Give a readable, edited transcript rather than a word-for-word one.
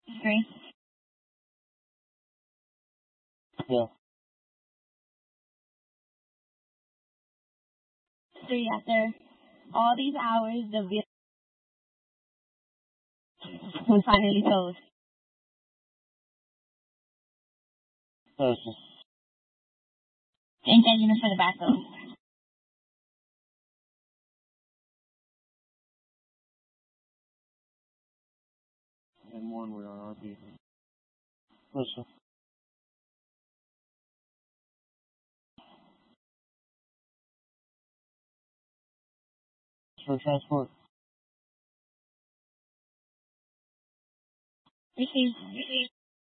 Three. Yeah. Three. After all these hours, the vehicle was finally towed. Listen. Thank you for the backup. And one, we are RP. Listen. For transport. Received.